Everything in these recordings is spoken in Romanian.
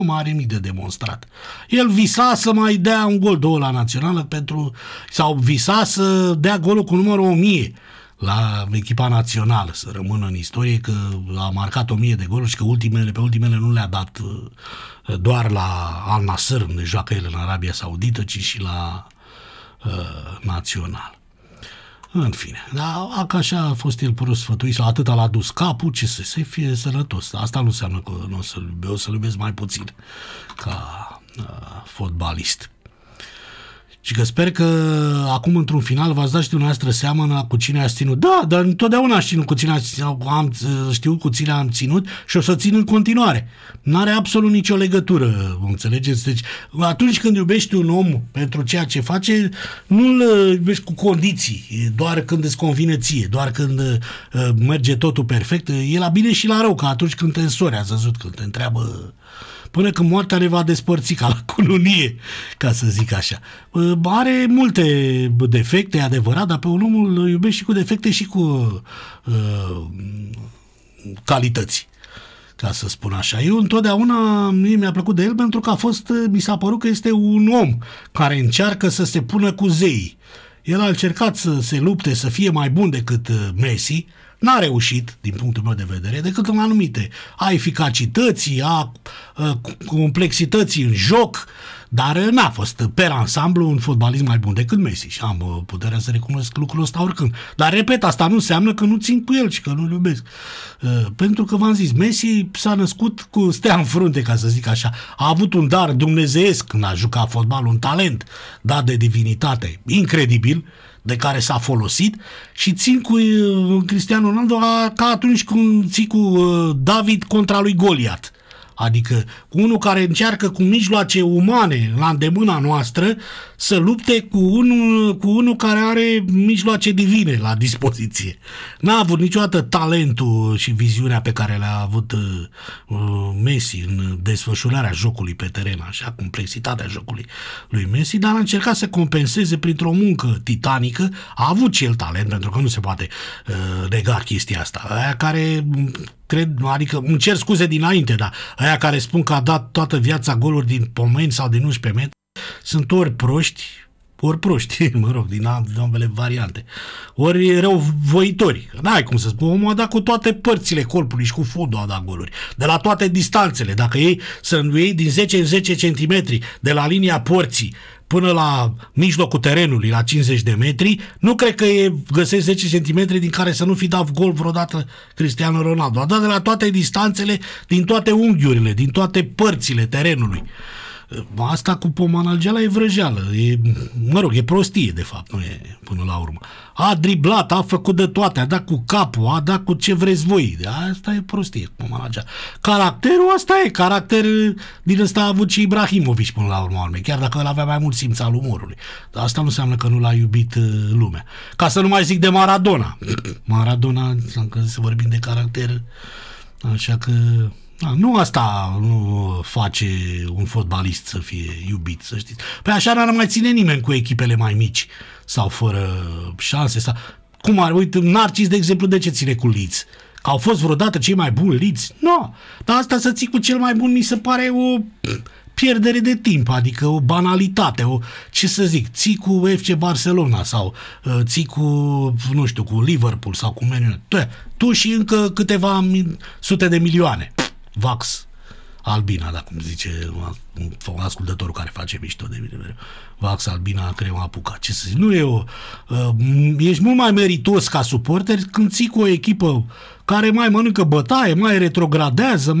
mai are nimic de demonstrat. El visa să mai dea un gol, 2 la națională sau visa să dea golul cu numărul 1000 la echipa națională, să rămână în istorie că a marcat 1000 de goluri și că pe ultimele nu le-a dat doar la Al Nassr, unde joacă el în Arabia Saudită, ci și la național. În fine, dar așa a fost el prost sfătuit sau atâta l-a dus capul, ce să fie sănătos. Asta nu înseamnă că nu o să-l iubesc mai puțin ca fotbalist. Și că sper că acum într-un final v-ați dat și dumneavoastră seama cu cine ați ținut. Da, dar întotdeauna știu cu cine cu cine am ținut și o să țin în continuare. N-are absolut nicio legătură, înțelegeți? Deci atunci când iubești un om pentru ceea ce face, nu-l iubești cu condiții, doar când îți convine ție, doar când merge totul perfect. E la bine și la rău, ca atunci când te însori, ați văzut, când te întreabă până când moartea ne va despărți, ca la cununie, ca să zic așa. Are multe defecte, e adevărat, dar pe un om îl iubești și cu defecte și cu calități, ca să spun așa. Eu întotdeauna mi-a plăcut de el pentru că mi s-a părut că este un om care încearcă să se pună cu zeii. El a încercat să se lupte, să fie mai bun decât Messi. N-a reușit, din punctul meu de vedere, decât în anumite a eficacității, a complexității în joc, dar n-a fost per ansamblu un fotbalist mai bun decât Messi și am puterea să recunosc lucrul ăsta oricând. Dar, repet, asta nu înseamnă că nu țin cu el și că nu-l iubesc. Pentru că, v-am zis, Messi s-a născut cu stea în frunte, ca să zic așa. A avut un dar dumnezeiesc când a jucat fotbal, un talent dat de divinitate incredibil, de care s-a folosit și țin cu Cristiano Ronaldo ca atunci când ții cu David contra lui Goliat. Adică unul care încearcă cu mijloace umane la îndemâna noastră să lupte cu unul care are mijloace divine la dispoziție. N-a avut niciodată talentul și viziunea pe care le-a avut Messi în desfășurarea jocului pe teren, așa, complexitatea jocului lui Messi, dar a încercat să compenseze printr-o muncă titanică. A avut și el talent, pentru că nu se poate nega chestia asta. Aia care adică îmi cer scuze dinainte, dar aia care spun că a dat toată viața goluri din pomeni sau din 11 metri sunt ori proști, mă rog, din ambele variante, ori răuvoitori. N-ai cum să spun, omul a dat cu toate părțile corpului și cu fundul a dat goluri, de la toate distanțele. Dacă să iei din 10 în 10 centimetri de la linia porții până la mijlocul terenului, la 50 de metri, nu cred că găsești 10 centimetri din care să nu fi dat gol vreodată Cristiano Ronaldo. A dat de la toate distanțele, din toate unghiurile, din toate părțile terenului. Asta cu pomanalgeala e vrăjeală, e prostie de fapt, nu e până la urmă. A driblat, a făcut de toate, a dat cu capul, a dat cu ce vreți voi. Asta e prostie cu pomanalgeala. Caracterul asta e, caracter din ăsta a avut și Ibrahimovic până la urmă, chiar dacă el avea mai mult simț al umorului. Dar asta nu înseamnă că nu l-a iubit lumea. Ca să nu mai zic de Maradona. Maradona, să vorbim de caracter, așa că nu asta nu face un fotbalist să fie iubit, să știți. Păi așa n-ar mai ține nimeni cu echipele mai mici sau fără șanse. Uite, Narcis, de exemplu, de ce ține cu Leeds? Că au fost vreodată cei mai buni Leeds? Nu. Dar asta să ții cu cel mai bun mi se pare o pierdere de timp, adică o banalitate, ce să zic, ții cu FC Barcelona sau ții cu, nu știu, cu Liverpool sau cu Man United. Tu și încă câteva sute de milioane. Vax Albina, dacă cum zice un ascultător care face mișto de mine. Vax Albina, crema apucat. Ce să zic? Nu e ești mult mai meritos ca suporter când ții cu o echipă care mai mănâncă bătaie, mai retrogradează,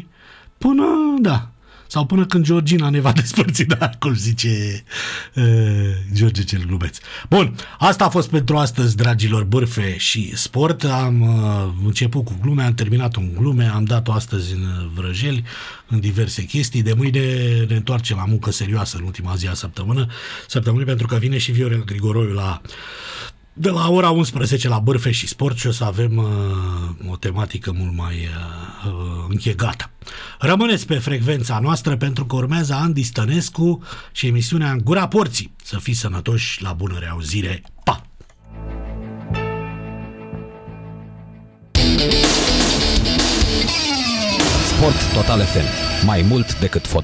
sau până când Georgina ne va despărți, cum zice George cel Glumeț. Bun, asta a fost pentru astăzi, dragilor, bârfe și sport. Am început cu glume, am terminat în glume, am dat-o astăzi în vrăjeli, în diverse chestii. De mâine ne întoarcem la muncă serioasă în ultima zi a săptămânii, pentru că vine și Viorel Grigoroiu de la ora 11 la bârfe și sport și o să avem o tematică mult mai închegată. Rămâneți pe frecvența noastră pentru că urmează Andy Stănescu și emisiunea În Gura Porții. Să fiți sănătoși, la bună reauzire. Pa! Sport Total FM. Mai mult decât fotbal.